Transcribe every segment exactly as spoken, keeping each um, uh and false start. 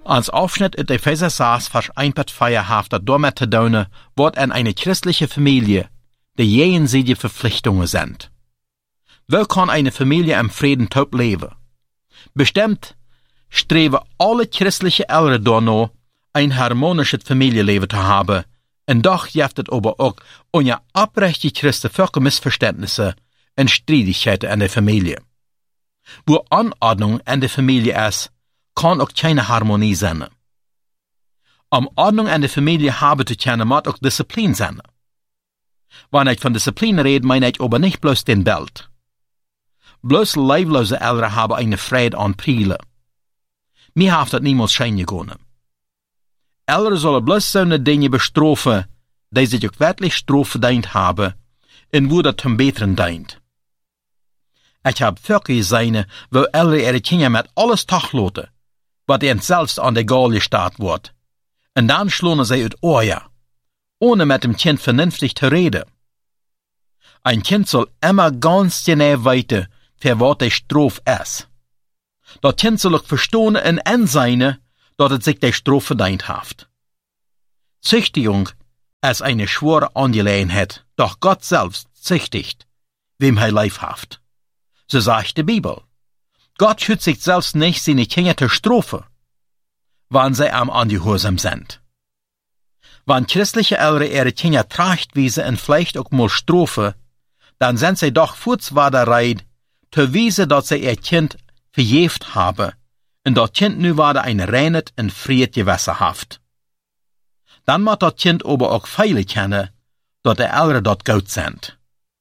Als Aufschnitt in Epheser sechs, Vers eins bis vier haft dat damit te doen, wat an eine christliche Familie die jenseitige Verpflichtungen sind. Wo kann eine Familie im Frieden top leben? Bestimmt streben alle christliche Eltern danach, ein harmonisches Familienleben zu haben, und doch gibt es aber auch unter aprechte Christen viele Missverständnisse und Streitigkeiten in der Familie. Wo Anordnung in der Familie ist, kann auch keine Harmonie sein. Um Ordnung in der Familie haben zu können, muss auch Disziplin sein. Wenn ich von Disziplin rede, meine ich aber nicht bloß den Bild. Bloß leiblose Eltern haben eine Freude an Priele. Mir hat das niemals schön gegangen. Eltern sollen bloß so eine Dinge bestrafen, die sich auch wirklich Strafe verdient haben, und wo das zum Besseren dient. Ich habe Völker gesehen, wo Eltern ihre Kinder mit alles tachlaten, was ihnen selbst an der Gaul gestarrt wird. Und dann schlagen sie uit Ohr, ohne mit dem Kind vernünftig zu reden. Ein Kind soll immer ganz genau wissen, für was die Strafe ist. Das Kind soll auch verstehen und einsehen, dass es sich die Strafe verdient hat. Züchtigung ist eine schwere Angelegenheit, doch Gott selbst züchtigt, wem er lieb hat. So sagt die Bibel. Gott schützt sich selbst nicht, seine Kinder zu strafen, wenn sie am ungehorsam sind. Wenn christliche Eltern ihre Kinder trachtweise und vielleicht auch mal strafen, dann sind sie doch vorzuwahrdereit, zu wissen, dass sie ihr Kind verjäft haben, und das Kind nu wieder ein reines und fried Gewässer haft. Dann muss das Kind aber auch feile kennen, dass die Eltern dort gut sind.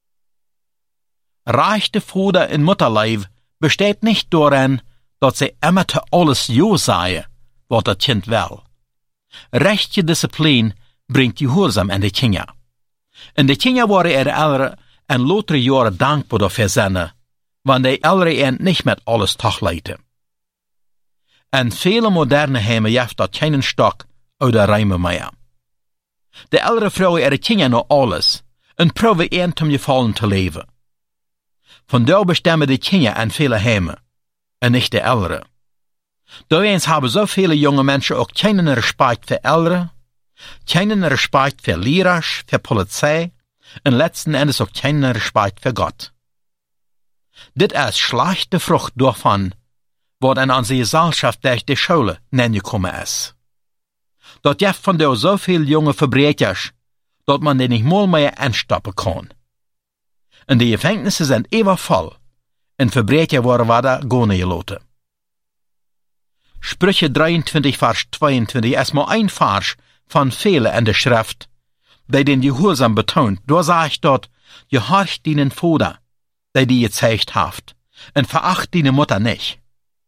Reichte Vater in Mutterleib besteht nicht darin, dass sie immer zu alles Jo sagen, was das Kind will. Rechte Disziplin bringt Gehorsam in die Kinder. Und die Kinder waren ihre Eltern in lautere Jahre dankbar dafür sein, wenn die Eltern ihnen nicht mit alles tachleiten. In viele moderne Heime jaft dat keinen Stock oder Reime mehr. Die Eltern fragen ihre Kinder noch alles und proben ihnen zum Gefallen zu leben. Von da bestimmen die Kinder in viele Heime und nicht die Eltern. Daher haben so viele junge Menschen auch keinen Respekt für Eltern, keinen Respekt für Lehrer, für Polizei und letzten Endes auch keinen Respekt für Gott. Dit ist schlechte Frucht davon, was in unserer Gesellschaft durch die Schule gekommen ist. Dort gibt von der so viele junge Verbrecher, dass man die nicht mal mehr anstoppen kann. Und die Gefängnisse sind immer voll, und Verbrecher worden weiter gehen gelassen. Sprüche dreiundzwanzig, Vers zweiundzwanzig ist mal ein Vers von vielen in der Schrift, die den Gehorsam betont. Da sagt dort, gehorcht deinen Vater, der die gezeigt haft, und veracht deine Mutter nicht.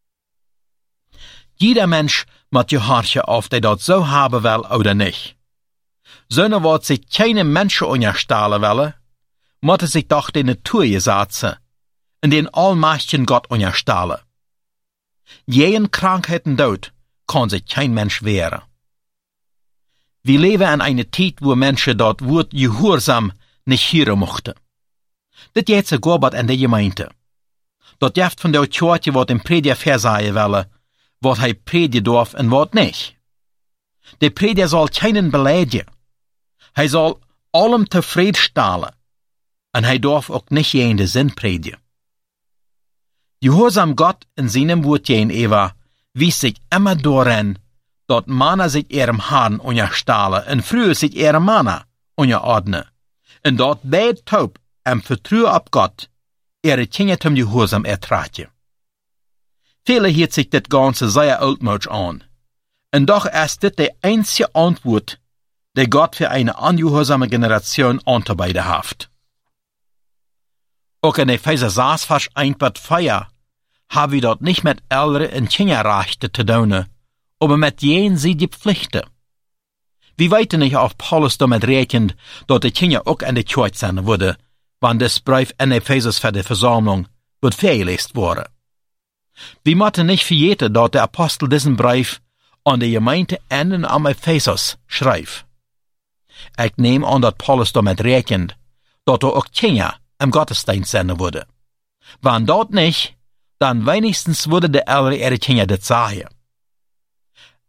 Jeder Mensch muss gehorchen, ob der das so haben will oder nicht. Sonne wird sich keine Menschen unterstellen wollen, muss sich doch die Natur gesetzen und den allmächtigen Gott unterstellen. Jeden Krankheiten Tod kann sich kein Mensch wehren. Wir leben in einer Zeit, wo Menschen dort Wort Gehorsam nicht hören mochten. Das geht sogar bei in der Gemeinde. Dort jaft von der Kirche, was dem Prediger versagen will, was er predigen darf und was nicht. Der Prediger soll keinen beleidigen. Er soll allem zufriedenstellen. Und er darf auch nicht jeden Sinn predigen. Gehorsam Gott in seinem Wort gegenüber wies sich immer darin, dass Männer sich ihrem Herrn unterstellen und früher sich ihrem Männer unterordnen. Und dort beide taub im Vertrauen auf Gott ihre Kinder zum Gehorsam ertragen. Viele hielt sich das Ganze sehr altmodisch an. Und doch ist das die einzige Antwort, die Gott für eine ungehorsame Generation anzubieten hat. Auch in Epheser sechs, Vers eins bis vier haben wir dort nicht mit Eltern und Kinderrechten zu tun, aber mit jenseitigen Pflichten. Wir wissen nicht, ob Paulus damit rechnet, dass die Kinder auch in die Kirche sein würde, wenn das Brief in Ephesus für die Versammlung wird vorgelesen wurde. Wir müssen nicht vergessen, dass der Apostel diesen Brief an die Gemeinde in am Ephesus schreibt. Ich nehme an, dass Paulus damit rechnet, dass er auch Kinder im Gottesdienst sein würde. Wenn dort nicht, dann wenigstens würde der Eltern ihre Kinder das sagen.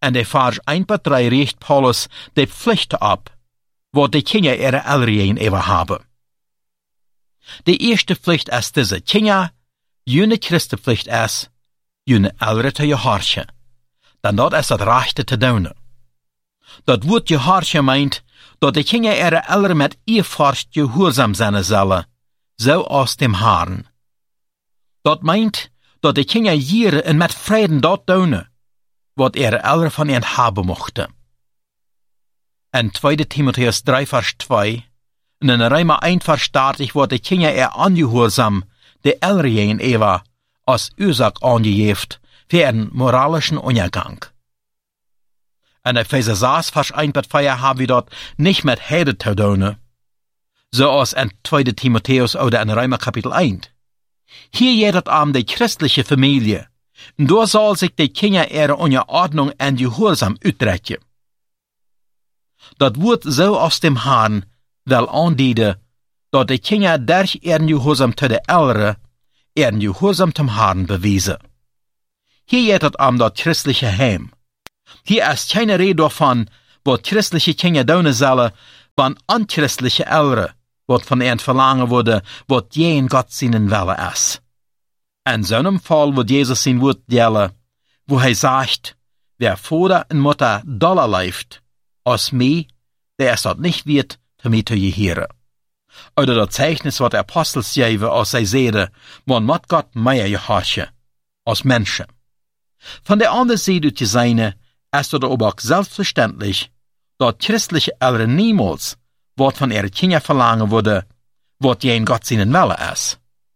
En de vers een tot drie richt Paulus de plichten op, wat de kinderen ihre Eltern even hebben. De eerste plicht is deze: kinderen, jullie Christenplicht is, jullie Eltern te gehoorzamen. Dan dat is het rechte te doen. Dat woord gehoorzaam meint, dat de kinderen ihre Eltern met eervorst gehoorzaam zijn zullen, zoals dem Herrn. Dat meint, dat de kinderen hier en met vrede dat doen, wat ihre Eltern van ihnen hebben mochten. En tweede Timotheus drie vers twee, en in Römer één vers dertig wordt de kinderen er angehoorzaam, de Eltern even, als Ursache angegeven für einen moralischen Untergang. En Epheser zes vers een tot vier haben wir dort nicht mit Heden zu tun, zoals in tweede Timotheus oder in Römer Kapitel één. Hier geht es um die christliche Familie, und da soll sich die Kinder ihre Unterordnung und Gehorsam uitdrücken. Dat wordt so aus dem Herrn wel aandienen, dat de Kinder durch ihren Gehorsam zu de Eltern, ihren Gehorsam zum Herrn beweisen. Hier geht es um das christliche Heim. Hier ist keine Rede davon, was christliche Kinder tun sollen, wenn unchristliche Eltern, was von ihnen verlangen wurde, was jeden Gott seinen Wille ist. In so einem Fall wird Jesus sein Wort delen, wo er sagt, wer Vater und Mutter doller läuft, als mich, der ist dort nicht wird, zu mir zu gehören. Oder das Zeichnis, was der Apostel schreiben, als er sagte, man muss Gott mehr gehorchen, als Menschen. Von der anderen Seite zu sein, ist es aber auch selbstverständlich, dass christliche Eltern niemals, was von ihren Kindern verlangen würde, was jen Gott seinen Wille ist.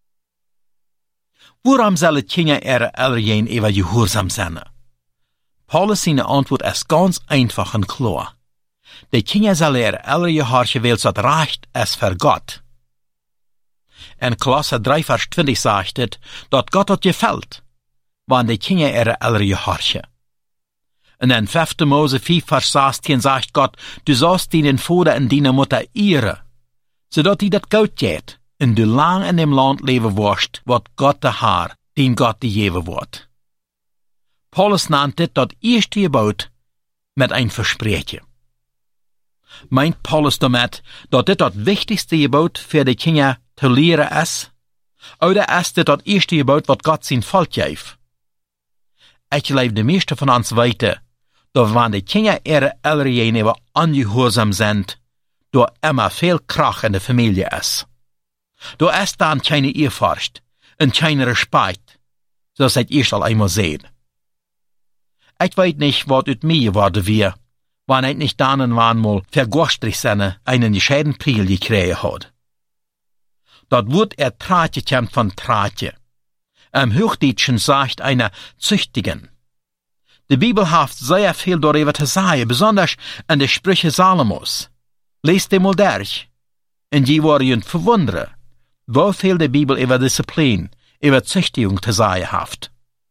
Waarom zullen Kinder ihre Eltern even gehoorzaam zijn? Paulus' seine Antwort ist ganz einfach und klar. Die Kinder zullen ihre Eltern gehorchen, weil es das Recht ist für Gott. In Kolosser drei vers twintig sagt es, dass Gott das gefällt, wenn die Kinder ihre Eltern gehorchen. Und in fünfte Mose vier vers zestien sagt Gott, du sollst deinen Vater und deine Mutter ehren, zodat die dat gut geht, und du lang in dem Land leben wirst, wat Gott der Herr, den Gott die geben wird. Paulus nennt dit dat eerste Gebot mit ein Versprechen. Meint Paulus damit, dat dit dat wichtigste Gebot für die Kinder zu lehren ist? Oder ist dit dat eerste Gebot, wat Gott sein Volk gibt? Ich glaube, die meisten von uns weten, dass wenn die Kinder ihre Eltern gegenüber ungehorsam sind, da immer viel Krach in der Familie ist. Da ist dann keine Ehrfurcht und kein Respekt, so seid ihr schon einmal sehen. Ich weiß nicht, was ut mir geworden wäre, wenn ich nicht dann und wann mal vergostrig seine einen gescheiden Priel gekriegt hat. Dort wird er Tratje kämmt von Tratje. Im Hochdeutschen sagt einer Züchtigen. Die Bibel hat sehr viel darüber zu sagen, besonders in den Sprüche Salomos. Lest die mal durch. Und die waren verwundert, wie viel die Bibel über Disziplin, über Züchtigung zu sagen hat.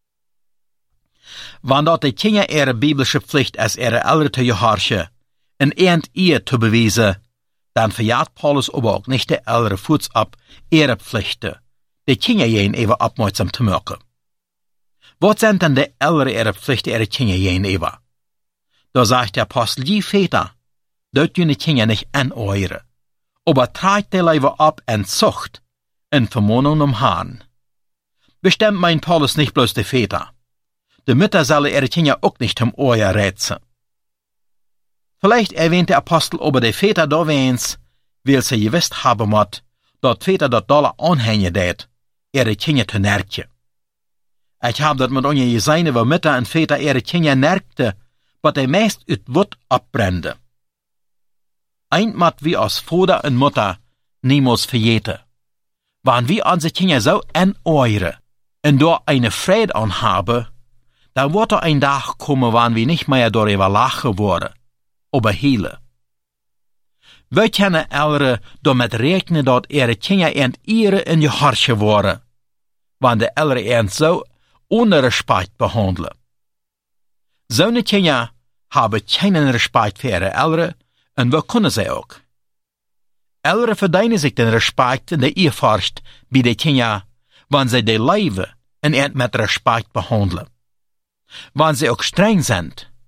Wenn dort die Kinder ihre biblische Pflicht als ihre Eltern zu gehorchen und ihnen ihr zu beweisen, dann verjagt Paulus aber auch nicht die Eltern Fuß ab, ihre Pflichten, die Kinder gegenüber aufmerksam zu machen. Was sind denn die Eltern ihre Pflichten ihre Kinder gegenüber? Da sagt der Apostel, die Väter, dort die Kinder nicht aneuren, aber treibt die Leiber ab in Zucht, in Vermahnung um Herrn. Bestimmt meint Paulus nicht bloß die Väter. Die Mütter sollen ihre Kinder auch nicht um Ohr rätseln. Vielleicht erwähnt der Apostel aber die Väter da wens, weil sie gewusst haben muss, dass Väter das dolle anhängen det, ihre Kinder zu nerken. Ich habe das mit euch gesehen, wo Mütter und Väter ihre Kinder nerkten, was die meist ut Wut abbrennte. Einmal wie als Vater und Mutter niemals verjeten. Wenn wir unsere Kinder so aneuren und da eine Freude an haben, dann wird er ein Tag kommen, wann wir nicht mehr darüber lachen wollen, aber heulen. Wir können Eltern damit rechnen, dass ihre Kinder in ihre in gehorchen worden, wenn die Eltern ihnen so ohne Respekt behandeln. So eine Kinder haben keinen Respekt für ihre Eltern und wir können sie auch. Eltern verdienen sich den Respekt und die Ehrfurcht bei den Kindern, wenn sie die Leben und ihnen mit Respekt behandeln. Wenn sie auch streng sind,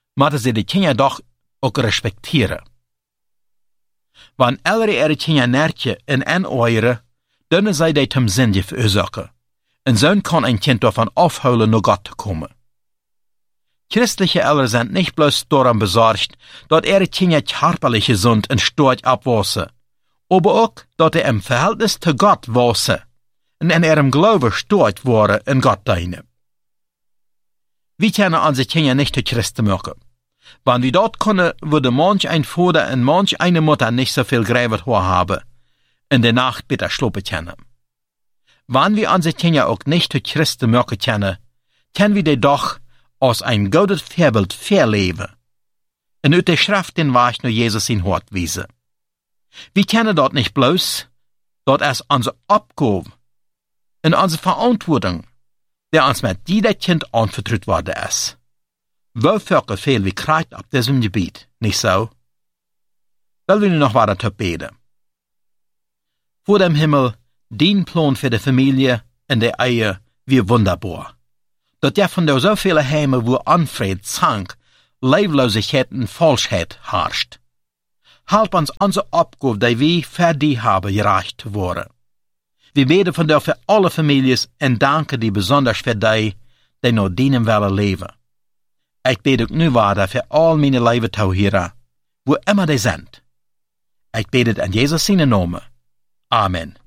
moeten ze de kinderen toch ook respecteren. Wanneer alle ihre kinderen nertje en aanooren, dan zij die zum Sünde veroorzaken. En zo kan een kind ervan afhouden naar God te komen. Christliche Eltern sind nicht bloß daran besorgt, dass ihre Kinder körperlich gesund und stark abwachsen, aber auch, dass sie im Verhältnis zu Gott wachsen und in ihrem Glauben stark worden in Gott dienen. Wir können unsere Kinder nicht zu Christen machen. Wenn wir dort können, würde manch ein Vater und manch eine Mutter nicht so viel Gräber haben, in der Nacht bitte schlafen können. Wenn wir unsere Kinder auch nicht zu Christen machen können, können wir die doch als ein gutes Vorbild verleben. En uit de Schrift den Weg naar Jesus in Hort wiesen. Wir kennen dort nicht bloß, dort es unsere Abgabe und unsere Verantwortung, der uns mit jeder Kind anvertraut worden ist. Wofür viel wie krijgt auf diesem Gebiet, nicht so? Will wir nu noch weiter zu beten. Vor dem Himmel, dein Plan für die Familie und die Ehe wie wunderbar. Dat ja von der so viele Heime, wo Unfried, Zank, Leiblosigkeit und Falschheit herrscht. Halb uns unsere Abgabe, die wir für die haben, gereicht worden. Wir beten von der für alle Familien und danken die besonders für die, die noch dienen willen leben. Ich bete auch nu weiter für all meine Leibetauhierer, wo immer die sind. Ich bete in Jesus seinen Namen. Amen.